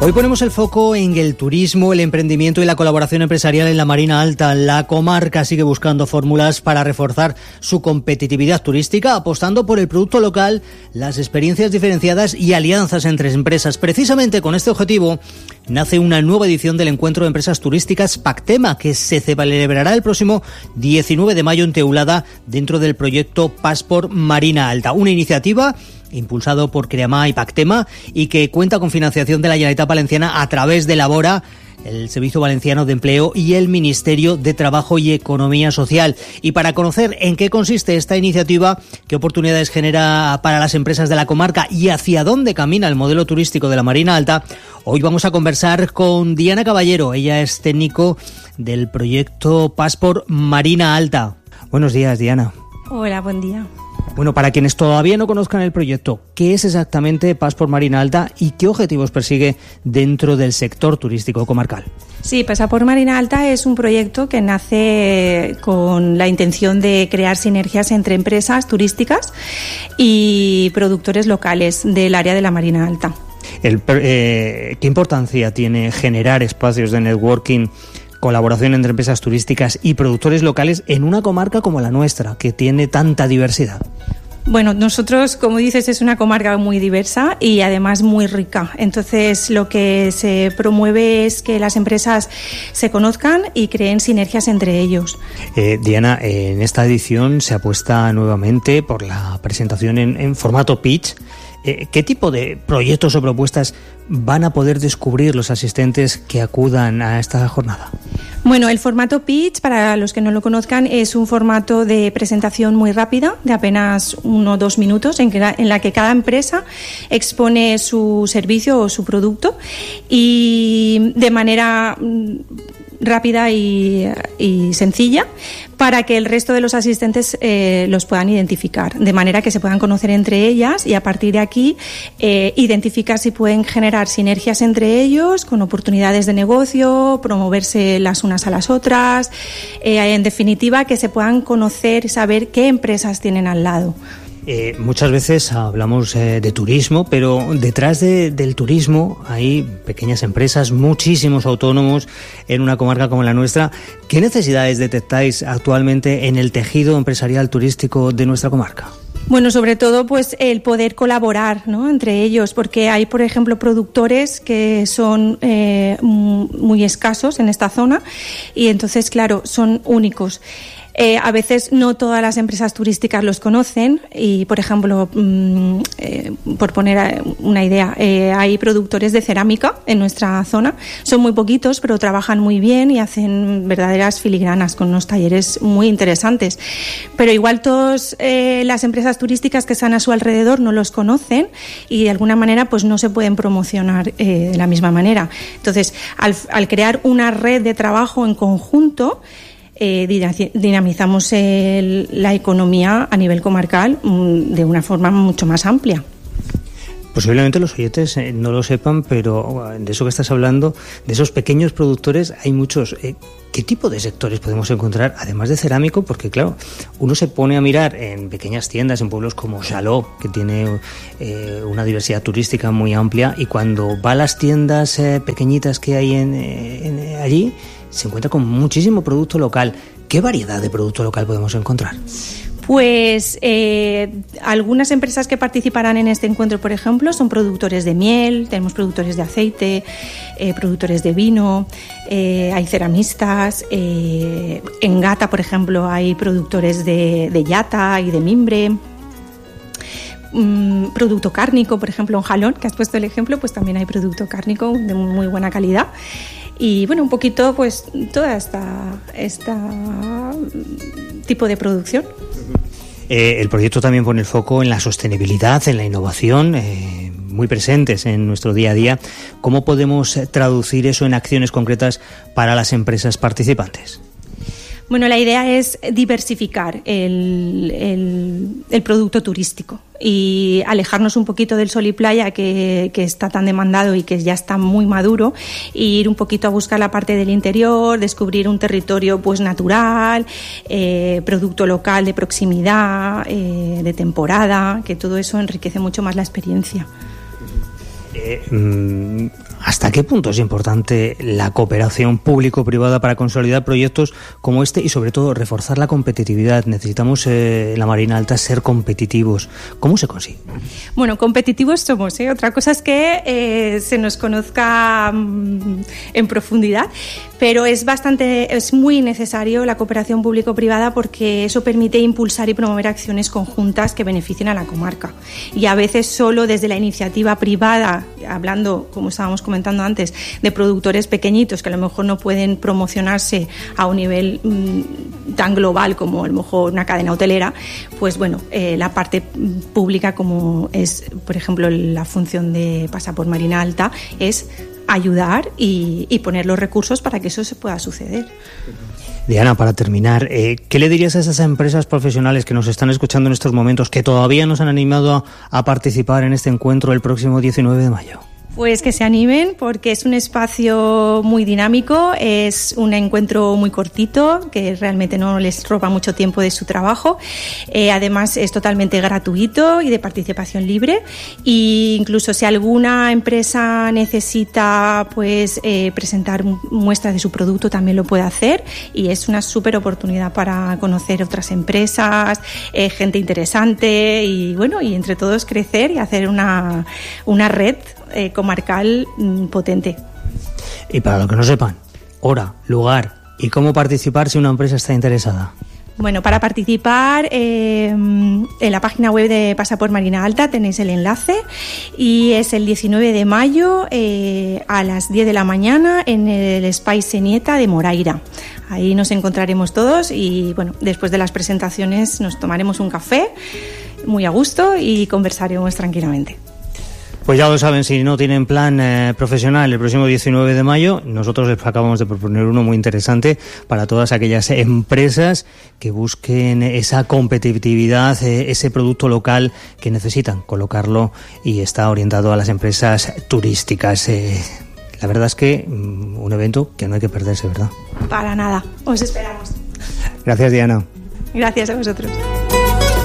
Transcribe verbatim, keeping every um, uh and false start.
Hoy ponemos el foco en el turismo, el emprendimiento y la colaboración empresarial en la Marina Alta. La comarca sigue buscando fórmulas para reforzar su competitividad turística, apostando por el producto local, las experiencias diferenciadas y alianzas entre empresas. Precisamente con este objetivo nace una nueva edición del Encuentro de Empresas Turísticas Pactema, que se celebrará el próximo diecinueve de mayo en Teulada, dentro del proyecto Passport Marina Alta. Una iniciativa impulsado por Creamà y Pactema y que cuenta con financiación de la Generalitat Valenciana a través de Labora, el Servicio Valenciano de Empleo y el Ministerio de Trabajo y Economía Social. Y para conocer en qué consiste esta iniciativa, qué oportunidades genera para las empresas de la comarca y hacia dónde camina el modelo turístico de la Marina Alta, hoy vamos a conversar con Diana Caballero. Ella es técnico del proyecto Passport Marina Alta. Buenos días, Diana. Hola, buen día. Bueno, para quienes todavía no conozcan el proyecto, ¿qué es exactamente Passport Marina Alta y qué objetivos persigue dentro del sector turístico comarcal? Sí, Passport Marina Alta es un proyecto que nace con la intención de crear sinergias entre empresas turísticas y productores locales del área de la Marina Alta. El, eh, ¿Qué importancia tiene generar espacios de networking, colaboración entre empresas turísticas y productores locales en una comarca como la nuestra, que tiene tanta diversidad? Bueno, nosotros, como dices, es una comarca muy diversa y además muy rica. Entonces, lo que se promueve es que las empresas se conozcan y creen sinergias entre ellos. Eh, Diana, en esta edición se apuesta nuevamente por la presentación en, en formato pitch. Eh, ¿Qué tipo de proyectos o propuestas van a poder descubrir los asistentes que acudan a esta jornada? Bueno, el formato pitch, para los que no lo conozcan, es un formato de presentación muy rápida, de apenas uno o dos minutos, en, que la, en la que cada empresa expone su servicio o su producto y de manera rápida y, y sencilla, para que el resto de los asistentes eh, los puedan identificar, de manera que se puedan conocer entre ellas y a partir de aquí eh, identificar si pueden generar sinergias entre ellos con oportunidades de negocio, promoverse las unas a las otras, eh, en definitiva que se puedan conocer y saber qué empresas tienen al lado. Eh, muchas veces hablamos eh, de turismo, pero detrás de, del turismo hay pequeñas empresas, muchísimos autónomos en una comarca como la nuestra. ¿Qué necesidades detectáis actualmente en el tejido empresarial turístico de nuestra comarca? Bueno, sobre todo pues el poder colaborar, ¿no?, entre ellos, porque hay, por ejemplo, productores que son eh, muy escasos en esta zona y entonces, claro, son únicos. Eh, a veces no todas las empresas turísticas los conocen y, por ejemplo, mmm, eh, por poner una idea, eh, hay productores de cerámica en nuestra zona. Son muy poquitos, pero trabajan muy bien y hacen verdaderas filigranas con unos talleres muy interesantes. Pero igual todas eh, las empresas turísticas que están a su alrededor no los conocen y, de alguna manera, pues no se pueden promocionar eh, de la misma manera. Entonces, al, al crear una red de trabajo en conjunto, Eh, dinamizamos el, la economía a nivel comarcal mm, de una forma mucho más amplia. Posiblemente los oyentes eh, no lo sepan, pero de eso que estás hablando, de esos pequeños productores, hay muchos. Eh, ¿Qué tipo de sectores podemos encontrar, además de cerámico? Porque, claro, uno se pone a mirar en pequeñas tiendas, en pueblos como Xaló, que tiene eh, una diversidad turística muy amplia, y cuando va a las tiendas eh, pequeñitas que hay en, en, allí, se encuentra con muchísimo producto local. ¿Qué variedad de producto local podemos encontrar? Pues eh, algunas empresas que participarán en este encuentro, por ejemplo, son productores de miel, tenemos productores de aceite, eh, productores de vino, eh, hay ceramistas, eh, en Gata, por ejemplo, hay productores de, de llata y de mimbre. Mm, producto cárnico, por ejemplo, en Jalón, que has puesto el ejemplo, pues también hay producto cárnico de muy buena calidad. Y bueno, un poquito pues toda esta, esta tipo de producción. Eh, el proyecto también pone el foco en la sostenibilidad, en la innovación, eh, muy presentes en nuestro día a día. ¿Cómo podemos traducir eso en acciones concretas para las empresas participantes? Bueno, la idea es diversificar el, el, el producto turístico y alejarnos un poquito del sol y playa que, que está tan demandado y que ya está muy maduro, e ir un poquito a buscar la parte del interior, descubrir un territorio pues natural, eh, producto local de proximidad, eh, de temporada, que todo eso enriquece mucho más la experiencia. Eh, mm, ¿Hasta qué punto es importante la cooperación público-privada para consolidar proyectos como este y sobre todo reforzar la competitividad? Necesitamos eh, en la Marina Alta ser competitivos. ¿Cómo se consigue? Bueno, competitivos somos, ¿eh? Otra cosa es que eh, se nos conozca mmm, en profundidad, pero es bastante, es muy necesario la cooperación público-privada porque eso permite impulsar y promover acciones conjuntas que beneficien a la comarca. Y a veces solo desde la iniciativa privada, hablando, como estábamos comentando antes, de productores pequeñitos que a lo mejor no pueden promocionarse a un nivel mmm, tan global como a lo mejor una cadena hotelera, pues bueno, eh, la parte pública, como es, por ejemplo, la función de Pasaport Marina Alta, es ayudar y, y poner los recursos para que eso se pueda suceder. Diana, para terminar, eh, ¿qué le dirías a esas empresas profesionales que nos están escuchando en estos momentos que todavía no se han animado a, a participar en este encuentro el próximo diecinueve de mayo? Pues que se animen porque es un espacio muy dinámico, es un encuentro muy cortito que realmente no les roba mucho tiempo de su trabajo. Eh, además es totalmente gratuito y de participación libre, e incluso si alguna empresa necesita pues eh, presentar muestras de su producto también lo puede hacer, y es una súper oportunidad para conocer otras empresas, eh, gente interesante y bueno, y entre todos crecer y hacer una, una red Eh, comarcal mm, potente. Y para los que no sepan, hora, lugar y cómo participar si una empresa está interesada. Bueno, para participar eh, en la página web de Pasaport Marina Alta tenéis el enlace y es el diecinueve de mayo eh, a las diez de la mañana en el Espai Senieta de Moraira. Ahí nos encontraremos todos y bueno, después de las presentaciones nos tomaremos un café muy a gusto y conversaremos tranquilamente. Pues ya lo saben, si no tienen plan eh, profesional el próximo diecinueve de mayo, nosotros les acabamos de proponer uno muy interesante para todas aquellas empresas que busquen esa competitividad, eh, ese producto local que necesitan colocarlo, y está orientado a las empresas turísticas. Eh, la verdad es que um, un evento que no hay que perderse, ¿verdad? Para nada, os esperamos. Gracias, Diana. Gracias a vosotros.